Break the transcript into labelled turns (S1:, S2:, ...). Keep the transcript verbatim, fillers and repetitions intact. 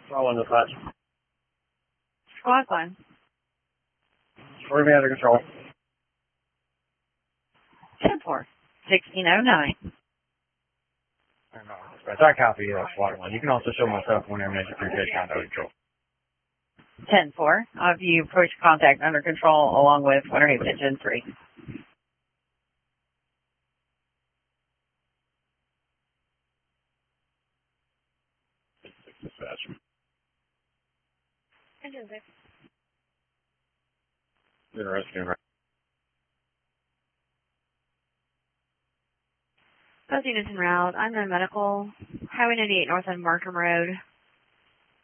S1: Following the touch.
S2: Squad line.
S1: Swerving under control.
S2: ten four. sixteen oh nine.
S1: Dispatch, I copy that squad one. You can also show myself whenever there's a communication under control.
S2: ten four. I'll view approach contact under control along with Winter Haven Engine three.
S1: Dispatch.
S2: Engine six.
S1: Interesting, right?
S2: Both units en route. I'm in medical. Highway ninety-eight north on Markham Road.